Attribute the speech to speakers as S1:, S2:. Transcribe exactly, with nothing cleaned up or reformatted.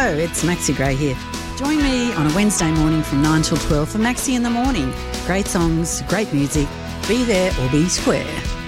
S1: Hello, it's Maxi Gray here. Join me on a Wednesday morning from nine till twelve for Maxi in the Morning. Great songs, great music. Be there or be square.